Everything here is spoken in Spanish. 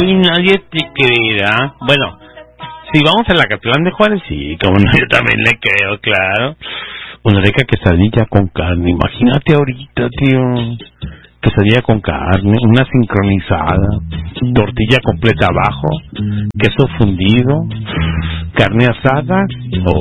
Uy, nadie te creerá. Bueno, si vamos a la Catlán de Juárez, sí, como no, yo también le creo, claro. Una rica quesadilla con carne, imagínate ahorita, tío. Quesadilla con carne, una sincronizada, tortilla completa abajo, queso fundido, carne asada,